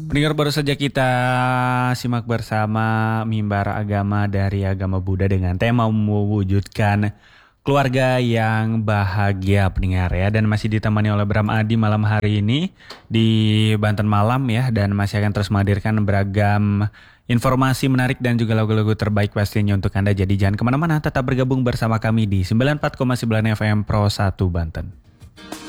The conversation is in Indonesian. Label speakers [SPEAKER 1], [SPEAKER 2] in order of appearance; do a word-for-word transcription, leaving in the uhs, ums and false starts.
[SPEAKER 1] Pendengar baru saja kita simak bersama mimbar agama dari agama Buddha dengan tema mewujudkan keluarga yang bahagia pendengar ya. Dan masih ditemani oleh Bram Adi malam hari ini di Banten Malam ya. Dan masih akan terus menghadirkan beragam informasi menarik dan juga lagu-lagu terbaik pastinya untuk Anda. Jadi jangan kemana-mana, tetap bergabung bersama kami di sembilan puluh empat koma sembilan F M Pro satu Banten.